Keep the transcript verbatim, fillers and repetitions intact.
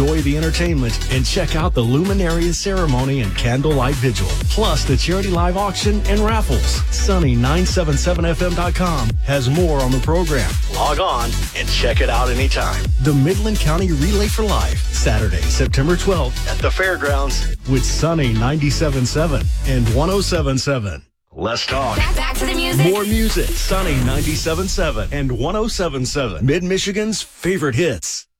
enjoy the entertainment and check out the Luminarias ceremony and candlelight vigil, plus the charity live auction and raffles. Sunny nine seven seven F M dot com has more on the program. Log on and check it out anytime. The Midland County Relay for Life, Saturday, September twelfth at the fairgrounds with Sunny ninety-seven point seven and one oh seven point seven. Let's talk. Back, back to the music. More music. Sunny ninety-seven point seven and one oh seven point seven. Mid-Michigan's favorite hits.